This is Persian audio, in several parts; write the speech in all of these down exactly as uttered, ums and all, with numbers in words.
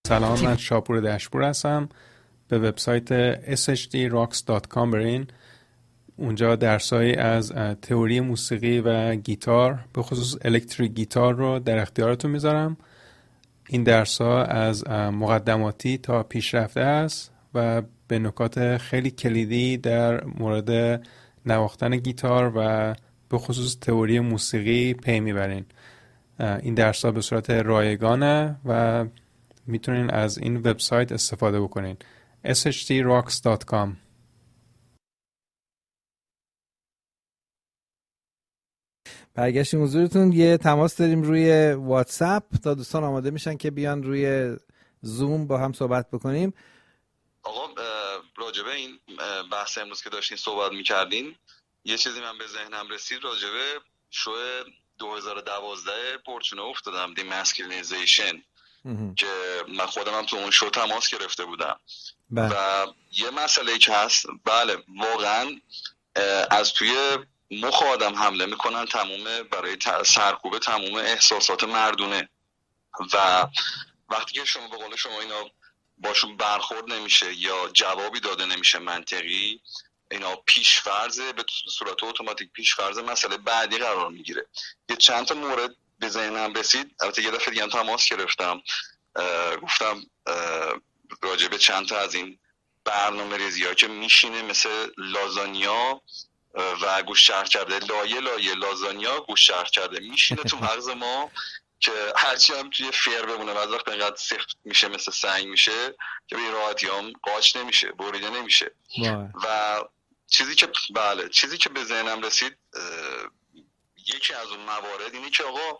سلام، من شاپور دشپور هستم. به وبسایت اس اچ دی راکس دات کام برین. اونجا درسایی از تئوری موسیقی و گیتار، به خصوص الکتریک گیتار رو در اختیارتون میذارم. این درس‌ها از مقدماتی تا پیشرفته است و به نکات خیلی کلیدی در مورد نواختن گیتار و به خصوص تئوری موسیقی پی میبرین. این درس‌ها به صورت رایگانه و میتونین از این وبسایت استفاده بکنین. اس اچ دی راکس دات کام. برگشتیم حضورتون. یه تماس داریم روی واتساپ تا دوستان آماده میشن که بیان روی زوم با هم صحبت بکنیم. آقا راجبه این بحث امروز که داشتین صحبت میکردین، یه چیزی من به ذهنم رسید راجبه شو دو هزار و دوازده پورچنو افتادم، دی ماسکولینیزیشن، که من خودم هم تو اون شو تماس گرفته بودم. بله. و یه مسئله که هست، بله واقعا از توی مخ آدم حمله میکنن، تموم برای سرکوب تموم احساسات مردونه و وقتی که شما به قول شما اینا باشون برخورد نمیشه یا جوابی داده نمیشه منطقی، اینا پیشفرض به صورت اتوماتیک پیشفرض مسئله بعدی قرار میگیره. یه چند تا مورد به ذهنم رسید، البته یه دفعه دیگه تماس گرفتم، گفتم راجع به چند تا از این برنامه ریزی ها که میشینه مثل لازانیا و گوش شرح کرده، لایه لایه لازانیا گوش شرح کرده میشینه تو مغز ما که هرچی هم توی فیر بمونه بعد وقت اینقدر سفت میشه مثل سنگ میشه که به راحتی هم قاچ نمیشه، بریده نمیشه. و چیزی که بله چیزی که به ذهنم رسید، یکی از اون موارد اینه که آقا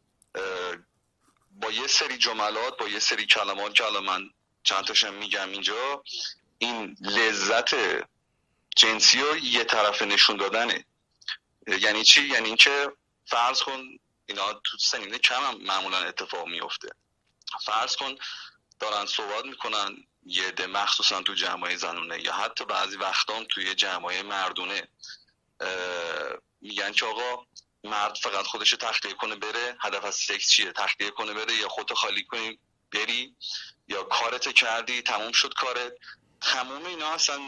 با یه سری جملات، با یه سری کلمات که الان من چند تاشم میگم اینجا، این لذت جنسی رو یه طرف نشون دادنه. یعنی چی؟ یعنی این که فرض کن اینا تو سنین کم هم معمولا اتفاق میفته. فرض کن دارن صحبت میکنن یه ده، مخصوصا تو جمعای زنونه یا حتی بعضی وقتام توی جمعای مردونه، میگن که آقا مرد فقط خودشو تخلیه کنه بره، هدف از سکس چیه؟ تخلیه کنه بره یا خودتو خالی کنی بری یا کارت کردی تموم شد کارت. تموم اینا اصلا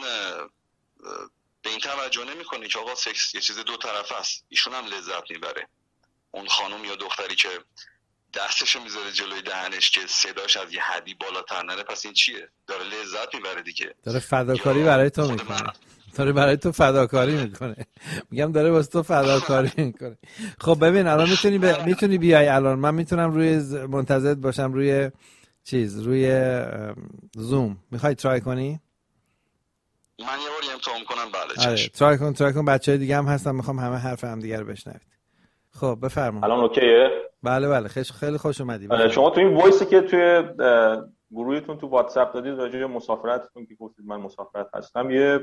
به این توجه نمی کنی که آقا سکس یه چیز دو طرف است، ایشون هم لذت میبره. اون خانم یا دختری که دستشو میذاره جلوی دهنش که صداش از یه حدی بالاتر نره، پس این چیه؟ داره لذت میبره دیگه، داره فداکاری برای تو میکنه، داره برای تو فداکاری میکنه. میگم داره واسه تو فداکاری میکنه. خب ببین الان میتونی ب... میتونی بیای الان، من میتونم روی منتظر باشم روی چیز، روی زوم. میخوای ترای کنی؟ من یه بار امتحان کنم. بله آره ترای کن ترای کن بچهای دیگه هم هستن، میخوام همه حرف هم دیگه رو بشنوید. خب بفرما. الان اوکیه؟ بله بله خیلی خیلی خوش اومدی. شما تو این وایسی که توی گروهتون تو واتساپ دادید راجع به مسافرتتون که گفتید من مسافرت هستم، یه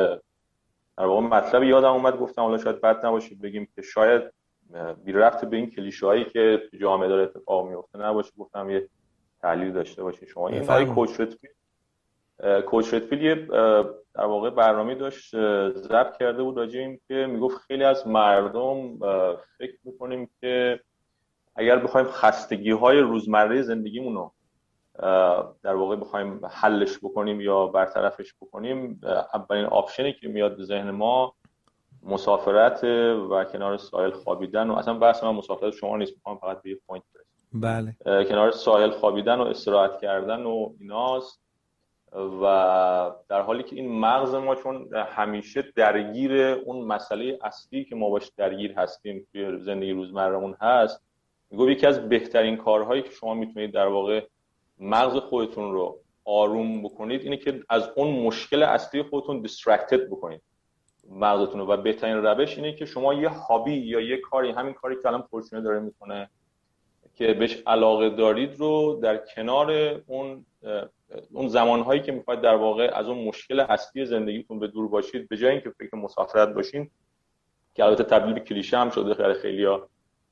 در واقع مطلب یادم اومد، گفتم حالا شاید بد نباشه بگیم که شاید بی ربط به این کلیشه‌هایی که تو جامعه داره اتفاق میفته نباشه، گفتم یه تحلیل داشته باشین شما. این آقای کوچ رتفیل کوچ رتفیل یه در واقع برنامه داشت ضبط کرده بود راجع این که میگفت خیلی از مردم فکر میکنیم که اگر بخوایم خستگی‌های روزمره زندگیمون رو در واقع بخوایم حلش بکنیم یا برطرفش بکنیم، اولین آپشنی که میاد به ذهن ما مسافرت و کنار ساحل خوابیدن. و اصلا بحث من مسافرت شما نیست، میخوام فقط به یه پوینت برسیم. بله. کنار ساحل خوابیدن و استراحت کردن و ایناست. و در حالی که این مغز ما چون همیشه درگیر اون مسئله اصلی که ما باش درگیر هستیم توی زندگی روزمرهمون هست، میگم یکی از بهترین کارهایی که شما میتونید در واقع مغز خودتون رو آروم بکنید اینه که از اون مشکل اصلی خودتون دیسترکتد بکنید مغزتون رو. و بهترین روش اینه که شما یه هابی یا یه کاری، همین کاری که الان پورچنو داره میکنه که بهش علاقه دارید رو در کنار اون اون زمانهایی که میخواید در واقع از اون مشکل اصلی زندگیتون به دور باشید، به جای اینکه فکر مسافرت باشین، که البته تبدیل به کلیشه هم شده خیلی خیلیا،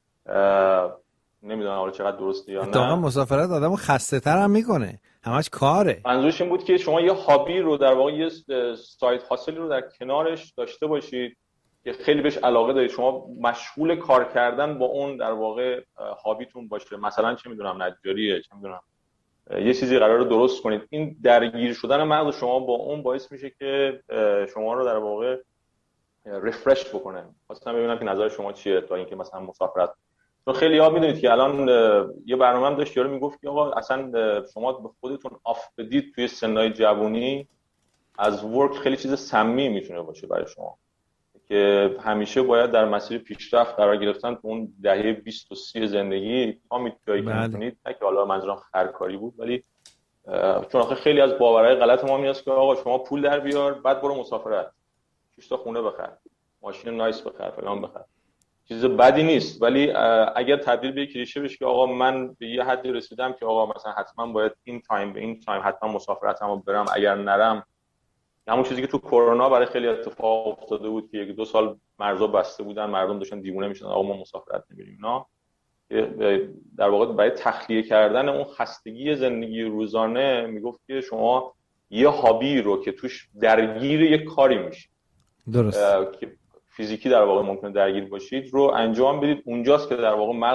نمیدونم حالا چقدر درسته یا نه، اتفاقا مسافرت آدمو خسته تر هم میکنه، همش کاره. منظورش این بود که شما یه هابی رو در واقع یه ساید هاسلی رو در کنارش داشته باشید که خیلی بهش علاقه دارید، شما مشغول کار کردن با اون در واقع هابیتون باشه. مثلا چه میدونم نجاریه، چه میدونم یه چیزی قراره درست کنید. این درگیر شدن مغز شما با اون باعث میشه که شما رو در واقع ریفرش بکنه. خواستم ببینم که نظر شما چیه تا اینکه مثلا مسافرت. تو خیلی ها میدونید که الان یه برنامه هم داشت یارو میگفت که آقا اصلا شما به خودتون آف بدید توی سنای جوانی، از ورک خیلی چیز سمی میتونه باشه برای شما، که همیشه باید در مسیر پیشرفت قرار گرفتن تو اون دهه بیست و سی زندگی تا میتونید که میتونید، نه که حالا منظورم خرکاری بود، ولی چون آخه خیلی از باورهای غلط ما میاد که آقا شما پول در بیار بعد برو مسافرت، شش تا خونه بخر، ماشین نایس بخر، فلان بخر. چیز بدی نیست، ولی اگر تبدیل به کلیشه بشه که آقا من به یه حدی رسیدم که آقا مثلا حتما باید این تایم به این تایم حتما مسافرتمو برم، اگر نرم همون چیزی که تو کرونا برای خیلی اتفاق افتاده بود که یک دو سال مرزا بسته بودن، مردم داشتن دیوونه میشدن آقا ما مسافرت نمیریم، نه در واقع برای تخلیه کردن اون خستگی زندگی روزانه میگفت که شما یه هابی رو که توش درگیر یک کاری میشید، درست که فیزیکی در واقع ممکنه درگیر باشید رو انجام بدید. اونجاست که در واقع